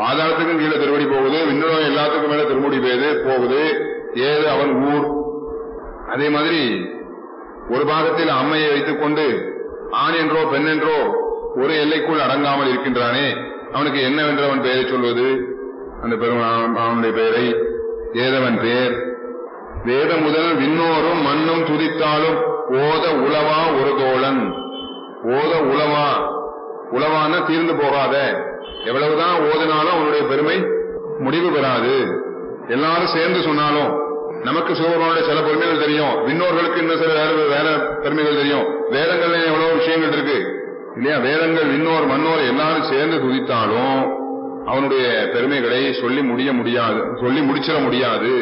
பாதாளத்துக்கும் கீழே திருவடி போகுது, விண்ணுலகம் எல்லாத்துக்கும் மேல திருமுடி போகுது. ஏது அவன் ஊர். அதே மாதிரி ஒரு பாகத்தில் அம்மையை வைத்துக் கொண்டு ஆண் என்றோ பெண் என்றோ ஒரு எல்லைக்குள் அடங்காமல் இருக்கின்றானே, அவனுக்கு என்னவென்று அவன் பெயரை சொல்வது? அந்த அவனுடைய பெயரை ஏதவன் பெயர். வேத முதல் விண்ணோரும் மண்ணும் துதித்தாலும் ஓத உளவா ஒரு தோழன். ஓத உளவா, உளவான தீர்ந்து போகாத, எவ்வளவுதான் ஓதினாலும் அவனுடைய பெருமை முடிவு பெறாது. எல்லாரும் சேர்ந்து சொன்னாலும் நமக்கு சிவபெருமானுடைய சில பெருமைகள் தெரியும், விண்ணோர்களுக்கு இன்னும் சில வேற பெருமைகள் தெரியும். வேதங்கள்ல எவ்வளவு விஷயங்கள் இருக்கு இல்லையா? வேதங்கள் விண்ணோர் மண்ணோர் எல்லாரும் சேர்ந்து துதித்தாலும் அவனுடைய பெருமைகளை சொல்லி முடிச்சிட முடியாது.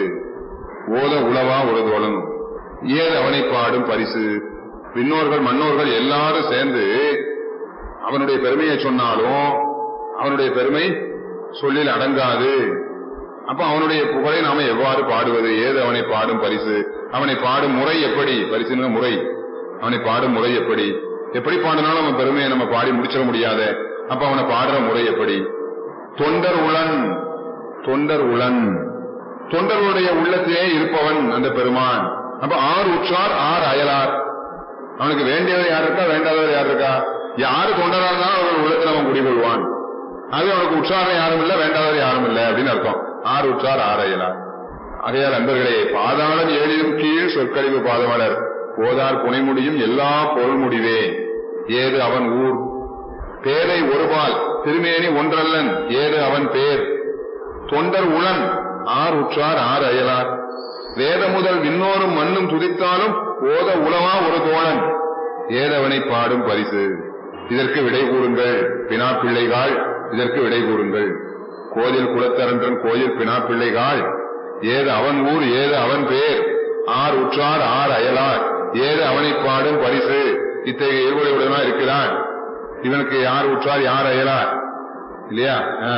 ஓத உளவா ஒரு தோழன். ஏது அவனை பாடும் பரிசு. விண்ணோர்கள் மன்னோர்கள் எல்லாரும் சேர்ந்து அவனுடைய பெருமையை சொன்னாலும் அவனுடைய பெருமை சொல்லில் அடங்காது. அப்ப அவனுடைய புகழை நாம எவ்வாறு பாடுவது? ஏது அவனை பாடும் பரிசு. அவனை பாடும் முறை எப்படி? பரிசுன முறை. அவனை பாடும் முறை எப்படி? எப்படி பாடினாலும் அவன் பெருமையை நம்ம பாடி முடிச்சிட முடியாத. அப்ப அவனை பாடுற முறை எப்படி? தொண்டர் உளன். தொண்டர் உளன், தொண்டர்களுடைய உள்ளத்திலே இருப்பவன் அந்த பெருமான். அப்ப ஆறு உற்றார் ஆறு அயலார். அவனுக்கு வேண்டியவர் யார் இருக்கா, வேண்டாதவர் யார் இருக்கா? யாரு தொண்டரா இருந்தாலும் அவர்கள் உள்ளத்தில் அவன் குடிகொள்வான். அது அவனுக்கு உற்றாரம் யாரும் இல்ல, வேண்டாதவர் யாரும் இல்ல அப்படின்னு அர்த்தம். ஆறு உற்றார் ஆறு அயலார். அதையால் அன்பர்களே, பாதாளம் ஏழிலும் கீழ் சொற்கழிவு பாதமலர் போதார் புனைமுடியும் எல்லா பொருள் முடிவே. ஏது அவன் ஊர். பேரை ஒருபால் திருமேனி ஒன்றல்லன். ஏது அவன் பேர். தொண்டர் உளன் ஆறு உற்றார் ஆறு அயலார். வேத முதல் விண்ணோரும் மண்ணும் துதித்தாலும் ஓத உளவா ஒரு தோழன். ஏதவனை பாடும் பரிசு. இதற்கு விடை கூறுங்கள் பினாப்பிள்ளைகாள். இதற்கு விடை கூறுங்கள். கோயில் குலத்தரன்றன் கோயில் பினாப்பிள்ளைகாள். ஏது அவன் ஊர். ஏது அவன் பேர். ஆறு உற்றார் ஆறு அயலார். ஏது அவனை பாடும் பரிசு. இத்தகைய இருவரையுடனா இருக்கிறான். இவனுக்கு யார் உற்றார் யார் அயலார் இல்லையா?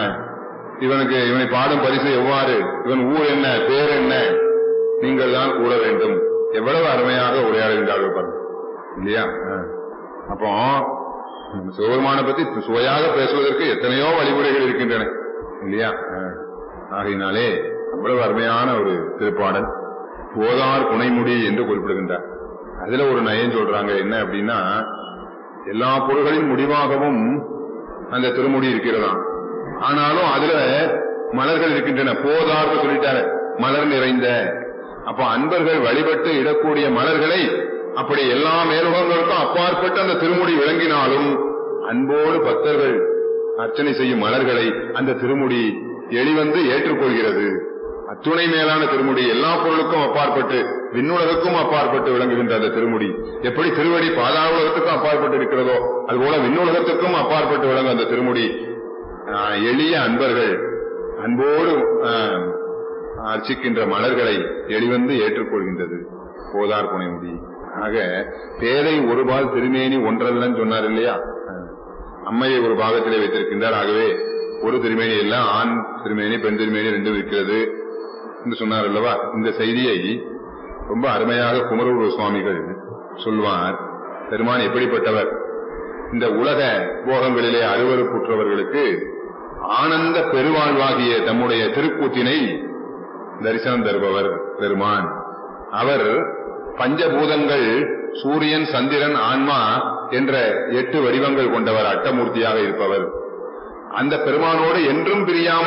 இவனை பாடும் பரிசு எவ்வாறு? இவன் ஊர் என்ன, பேர் என்ன? நீங்கள் தான் கூற வேண்டும். எவ்வளவு அருமையாக உரையாடுகின்றார்கள் பாருங்க இல்லையா? அப்போ சிவபெருமான பத்தி சுவையாக பேசுவதற்கு எத்தனையோ வழிமுறைகள் இருக்கின்றன இல்லையா? ஆகையினாலே அவ்வளவு அருமையான ஒரு திருப்பாடல். போதார் புனைமுடி என்று குறிப்பிடுகின்றார். அதுல ஒரு நயம் சொல்றாங்க. என்ன அப்படின்னா, எல்லா பொருள்களின் முடிவாகவும் அந்த திருமுடி இருக்கிறதா. ஆனாலும் அதுல மலர்கள் இருக்கின்றன. போதார்னு சொல்லிட்டாரு, மலர் நிறைந்த. அப்ப அன்பர்கள் வழிபட்டு இடக்கூடிய மலர்களை அப்படி எல்லா மேலுகங்களுக்கும் அப்பாற்பட்டு அந்த திருமுடி விளங்கினாலும் அன்போடு பக்தர்கள் அர்ச்சனை செய்யும் மலர்களை அந்த திருமுடி எளிவந்து ஏற்றுக்கொள்கிறது. அத்துணை மேலான திருமுடி, எல்லா பொருளுக்கும் அப்பாற்பட்டு விண்ணுலகுக்கும் அப்பாற்பட்டு விளங்குகின்ற அந்த திருமுடி எப்படி திருவடி பாதாள உலகத்துக்கும் அப்பாற்பட்டு இருக்கிறதோ அதுபோல விண்ணுலகத்துக்கும் அப்பாற்பட்டு விளங்கும் அந்த திருமுடி எளிய அன்பர்கள் அன்போடு அர்ச்சிக்கின்ற மலர்களை எளிவந்து ஏற்றுக்கொள்கின்றது. போதார் புனைமுடி. ஆக பேதை ஒருபால் திருமேனி ஒன்றல்லன்னு சொன்னார் இல்லையா? அம்மையை ஒரு பாகத்திலே வைத்திருக்கின்றார். ஆகவே ஒரு திருமேனி எல்லாம் ஆண் திருமேனி பெண் திருமேனி ரெண்டும் இருக்கிறது என்று சொன்னார் அல்லவா? இந்த செய்தியை ரொம்ப அருமையாக குமரகுரு சுவாமிகள் சொல்வார். பெருமான் எப்படிப்பட்டவர்? இந்த உலக போகங்களிலே அருவருப்புற்றவர்களுக்கு ஆனந்த பெருவாழ்வாகிய தம்முடைய திருக்கூத்தினை தரிசனம் தருபவர் பெருமான். அவர் பஞ்சபூதங்கள் சூரியன் சந்திரன் ஆன்மா என்ற 8 வடிவங்கள் கொண்டவர், அட்டமூர்த்தியாக இருப்பவர். அந்த பெருமானோடு என்றும்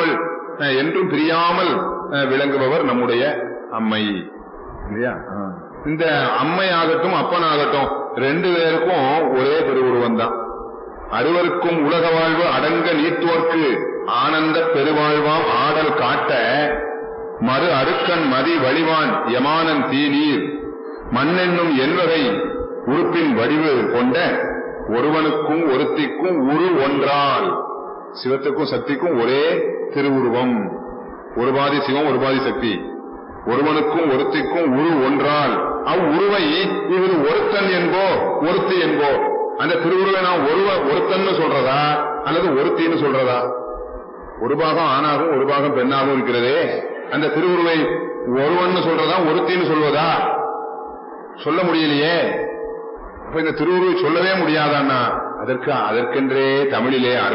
பிரியாமல் விளங்குபவர் நம்முடைய அம்மை இல்லையா? இந்த அம்மை ஆகட்டும் அப்பன் ஆகட்டும் ரெண்டு பேருக்கும் ஒரே பெருவுருவம் தான். அருவருக்கும் உலக வாழ்வு அடங்க நீத்தோர்க்கு ஆனந்த பெருவாழ்வாம் ஆடல் காட்ட மறு அருக்கன் மதி வழிவான் யமானன் தீநீர் மண்ணென்னும் என்வகை உறுப்பின் வடிவு கொண்ட ஒருவனுக்கும் ஒருத்திக்கும் உரு ஒன்றால். சிவத்துக்கும் சக்திக்கும் ஒரே திருவுருவம். ஒரு பாதி சிவம் ஒரு பாதி சக்தி. ஒருவனுக்கும் ஒருத்திக்கும் உரு ஒன்றால் அவ்வுருவை இவர் ஒருத்தன் என்போ ஒருத்தி என்போ. அந்த திருவுருவை நாம் ஒருத்தன்னு சொல்றதா அல்லது ஒருத்தின்னு சொல்றதா? ஒரு பாகம் ஆணாகவும் ஒரு பாகம் பெண்ணாகவும் இருக்கிறதே, அந்த திருவுருவை ஒருவன்னு சொல்றதா ஒருத்தின்னு சொல்வதா? சொல்ல முடியலையே. அப்ப இந்த திருவுருவை சொல்லவே முடியாதான்னா அதற்கென்றே தமிழிலே